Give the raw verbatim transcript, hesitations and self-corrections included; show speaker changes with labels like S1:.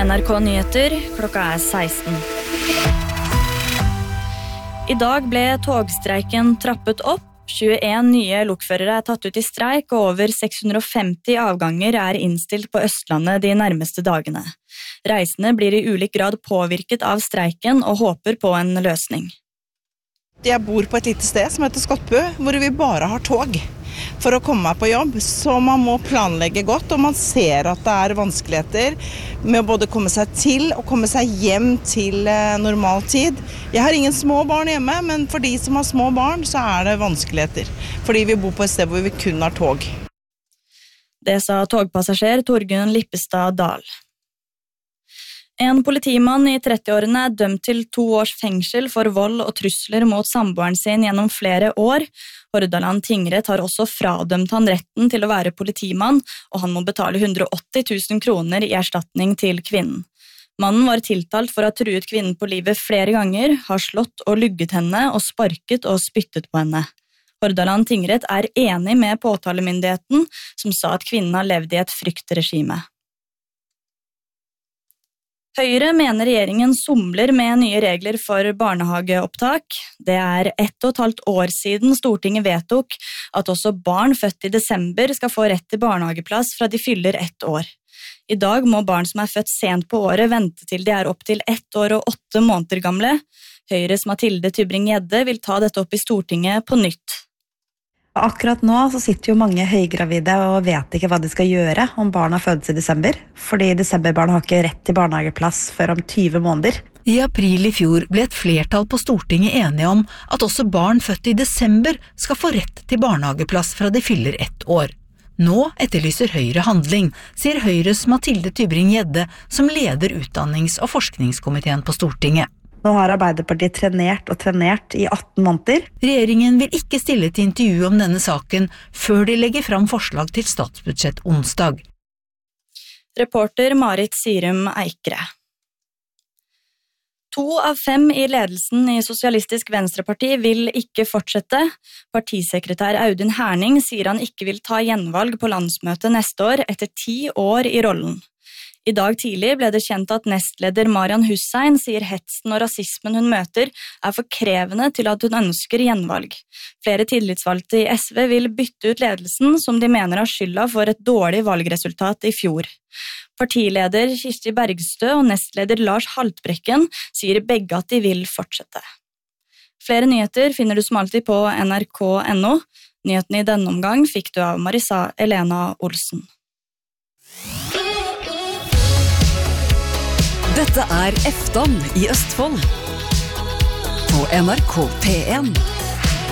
S1: N R K Nyheter, klokka er seksten. I dag ble togstreiken trappet opp. tjueen nye lokførere er tatt ut i streik, og over seks hundre og femti avganger er innstilt på Østlandet de nærmeste dagene. Reisende blir i ulik grad påvirket av streiken og håper på en løsning.
S2: Jeg bor på et lite sted som heter Skottbu, hvor vi bare har tog for å komme meg på jobb, så man må planlegge godt, og man ser at det er vanskeligheter med å både komme seg til og komme seg hjem til normal tid. Jeg har ingen små barn hjemme, men for de som har små barn så er det vanskeligheter, fordi vi bor på et sted hvor vi kun har tog.
S1: Det sa togpassasjer Torgunn Lippestad Dahl. En politimann i trettiårene er dømt til to års fengsel for vold og trusler mot samboeren sin gjennom flere år. Hordaland tingrett har også fradømt han retten til å være politimann, og han må betale hundre og åtti tusen kroner i erstatning til kvinnen. Mannen var tiltalt for å ha truet kvinnen på livet flere ganger, har slått og lugget henne og sparket og spyttet på henne. Hordaland tingrett er enig med påtalemyndigheten, som sa at kvinnen har levd i et fryktregime. Høyre mener regjeringen somler med nye regler for barnehageopptak. Det er ett og et halvt år siden Stortinget vedtok at også barn født i desember skal få rett til barnehageplass fra de fyller ett år. I dag må barn som er født sent på året vente til de er opp til ett år og åtte måneder gamle. Høyres Mathilde Tybring-Gjedde vil ta dette opp i Stortinget på nytt.
S3: Akkurat nå så sitter jo mange høygravide og vet ikke hva de skal gjøre om barna fødes i desember, fordi desemberbarn har ikke rett til barnehageplass før om tyve måneder.
S4: I april i fjor ble et flertall på Stortinget enige om at også barn født i desember skal få rett til barnehageplass fra de fyller ett år. Nå etterlyser Høyre handling, sier Høyres Mathilde Tybring-Gjedde, som leder utdannings- og forskningskomiteen på Stortinget.
S3: Nå har Arbeiderpartiet trenert og trenert i atten måneder.
S4: Regjeringen vil ikke stille til intervju om denne saken før de legger fram forslag til statsbudsjett onsdag.
S1: Reporter Marit Sirum Eikre. To av fem i ledelsen i Sosialistisk Venstreparti vil ikke fortsette. Partisekretær Audun Herning sier han ikke vil ta gjenvalg på landsmøtet neste år etter ti år i rollen. I dag tidlig ble det kjent at nestleder Marian Hussein sier hetsen og rasismen hun møter er for krevende til at hun ønsker gjenvalg. Flere tillitsvalgte i S V vil bytte ut ledelsen som de mener har skylda for et dårlig valgresultat i fjor. Partileder Kirsti Bergstø og nestleder Lars Haltbrekken sier begge at de vil fortsette. Flere nyheter finner du som alltid på N R K punktum N O. Nyhetene i denne omgang fikk du av Marisa Elena Olsen.
S5: Dette er Eftan i Østfold på N R K P en.